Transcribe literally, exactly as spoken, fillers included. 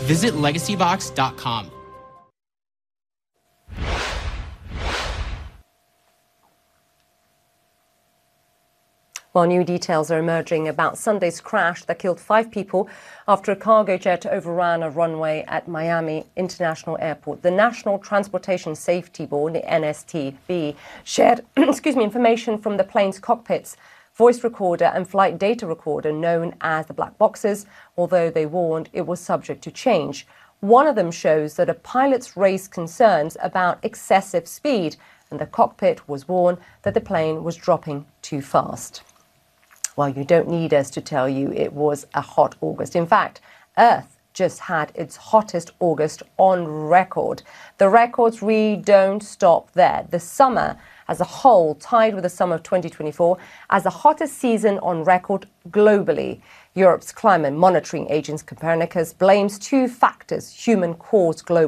Visit legacy box dot com. Well, new details are emerging about Sunday's crash that killed five people after a cargo jet overran a runway at Miami International Airport. The National Transportation Safety Board, the N S T B, shared excuse me, information from the plane's cockpits, voice recorder and flight data recorder known as the black boxes, although they warned it was subject to change. One of them shows that a pilot's raised concerns about excessive speed, and the cockpit was warned that the plane was dropping too fast. Well, you don't need us to tell you it was a hot August. In fact, Earth just had its hottest August on record. The records really don't stop there. The summer as a whole tied with the summer of twenty twenty-four as the hottest season on record globally. Europe's climate monitoring agency Copernicus blames two factors human-caused global